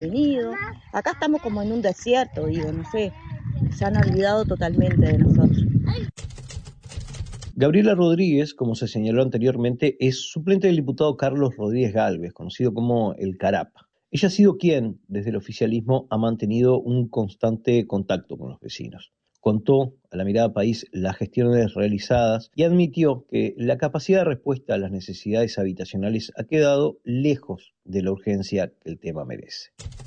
venido. Acá estamos como en un desierto, digo, no sé, se han olvidado totalmente de nosotros. Gabriela Rodríguez, como se señaló anteriormente, es suplente del diputado Carlos Rodríguez Gálvez, conocido como el Carapa. Ella ha sido quien, desde el oficialismo, ha mantenido un constante contacto con los vecinos. Contó a La Mirada País las gestiones realizadas y admitió que la capacidad de respuesta a las necesidades habitacionales ha quedado lejos de la urgencia que el tema merece.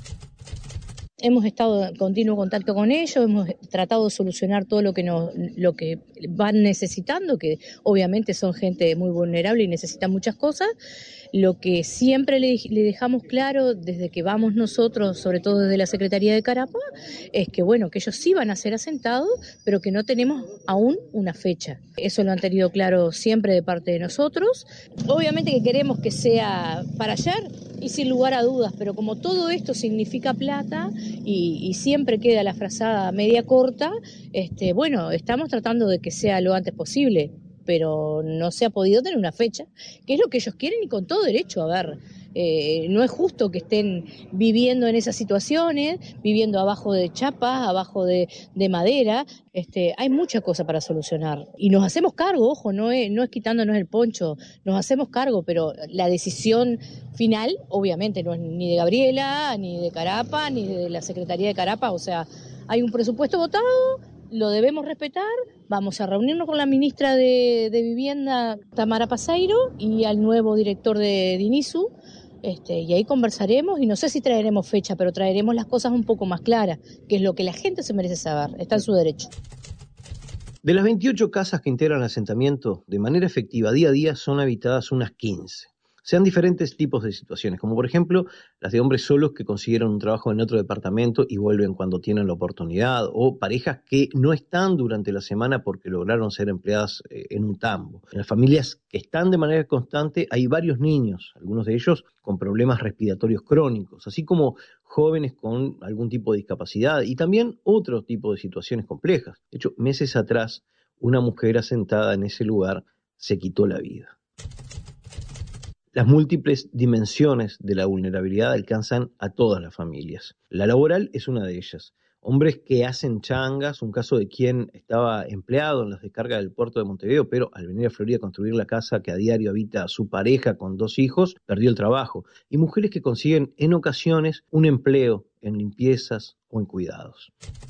Hemos estado en continuo contacto con ellos, hemos tratado de solucionar todo lo que van necesitando, que obviamente son gente muy vulnerable y necesitan muchas cosas. Lo que siempre le dejamos claro desde que vamos nosotros, sobre todo desde la Secretaría de Carapa, es que bueno, que ellos sí van a ser asentados, pero que no tenemos aún una fecha. Eso lo han tenido claro siempre de parte de nosotros. Obviamente que queremos que sea para ayer y sin lugar a dudas, pero como todo esto significa plata y siempre queda la frazada media corta, bueno, estamos tratando de que sea lo antes posible, pero no se ha podido tener una fecha, que es lo que ellos quieren y con todo derecho. A ver, no es justo que estén viviendo en esas situaciones, viviendo abajo de chapas, abajo de madera. Hay mucha cosa para solucionar y nos hacemos cargo, ojo, no es quitándonos el poncho, nos hacemos cargo, pero la decisión final obviamente no es ni de Gabriela, ni de Carapa, ni de la Secretaría de Carapa. O sea, hay un presupuesto votado, lo debemos respetar. Vamos a reunirnos con la ministra de Vivienda, Tamara Paseiro, y al nuevo director de DINISU, y ahí conversaremos, y no sé si traeremos fecha, pero traeremos las cosas un poco más claras, que es lo que la gente se merece saber, está en su derecho. De las 28 casas que integran el asentamiento, de manera efectiva día a día son habitadas unas 15. Sean diferentes tipos de situaciones, como por ejemplo las de hombres solos que consiguieron un trabajo en otro departamento y vuelven cuando tienen la oportunidad, o parejas que no están durante la semana porque lograron ser empleadas en un tambo. En las familias que están de manera constante hay varios niños, algunos de ellos con problemas respiratorios crónicos, así como jóvenes con algún tipo de discapacidad y también otro tipo de situaciones complejas. De hecho, meses atrás, una mujer asentada en ese lugar se quitó la vida. Las múltiples dimensiones de la vulnerabilidad alcanzan a todas las familias. La laboral es una de ellas. Hombres que hacen changas, un caso de quien estaba empleado en las descargas del puerto de Montevideo, pero al venir a Florida a construir la casa que a diario habita su pareja con 2 hijos, perdió el trabajo. Y mujeres que consiguen en ocasiones un empleo en limpiezas o en cuidados.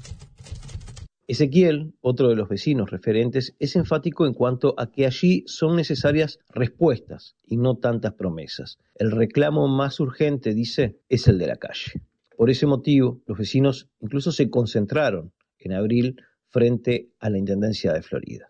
Ezequiel, otro de los vecinos referentes, es enfático en cuanto a que allí son necesarias respuestas y no tantas promesas. El reclamo más urgente, dice, es el de la calle. Por ese motivo, los vecinos incluso se concentraron en abril frente a la Intendencia de Florida.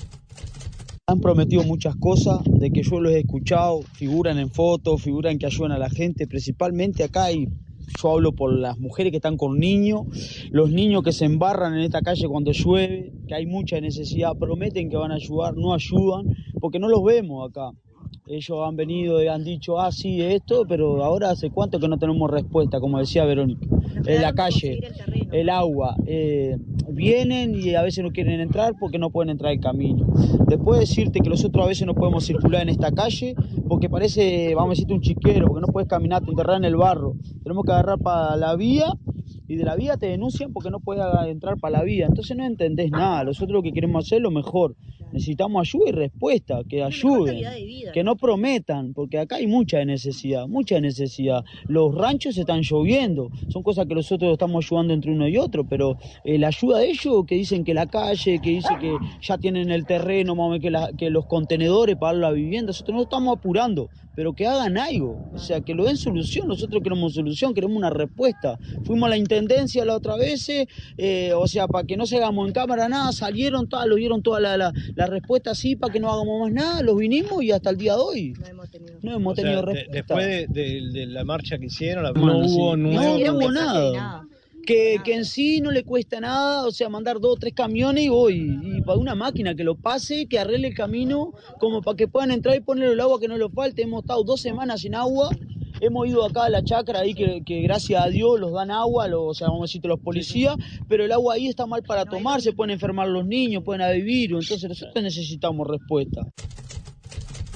Han prometido muchas cosas, de que yo los he escuchado, figuran en fotos, figuran que ayudan a la gente, principalmente acá yo hablo por las mujeres que están con niños, los niños que se embarran en esta calle cuando llueve, que hay mucha necesidad, prometen que van a ayudar, no ayudan, porque no los vemos acá. Ellos han venido y han dicho, sí, esto, pero ahora hace cuánto que no tenemos respuesta, como decía Verónica. En la calle, el agua, vienen y a veces no quieren entrar porque no pueden entrar el camino. Después decirte que nosotros a veces no podemos circular en esta calle porque parece, vamos a decirte, un chiquero, porque no puedes caminar, te enterrar en el barro. Tenemos que agarrar para la vía y de la vía te denuncian porque no puedes entrar para la vía. Entonces no entendés nada. Nosotros lo que queremos hacer es lo mejor. Necesitamos ayuda y respuesta, que ayuden, que no prometan, porque acá hay mucha necesidad, mucha necesidad. Los ranchos están lloviendo, son cosas que nosotros estamos ayudando entre uno y otro, pero la ayuda de ellos, que dicen que la calle, que dicen que ya tienen el terreno, que los contenedores para la vivienda, nosotros no estamos apurando, pero que hagan algo, o sea, que lo den solución. Nosotros queremos solución, queremos una respuesta. Fuimos a la intendencia la otra vez, o sea, para que no se hagamos en cámara nada, salieron, lo dieron toda la respuesta así, para que no hagamos más nada, los vinimos y hasta el día de hoy no hemos tenido respuesta. Después de la marcha que hicieron, no hubo nada. Que en sí no le cuesta nada, o sea, mandar 2 o 3 camiones y para una máquina que lo pase, que arregle el camino, como para que puedan entrar y poner el agua que no les falte. Hemos estado 2 semanas sin agua, hemos ido acá a la chacra ahí que gracias a Dios los dan agua, o sea, vamos a decirte los policías, pero el agua ahí está mal para tomar, se pueden enfermar los niños, pueden haber virus, entonces nosotros necesitamos respuesta.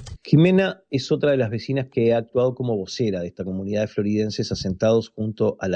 Jimena es otra de las vecinas que ha actuado como vocera de esta comunidad de floridenses asentados junto a la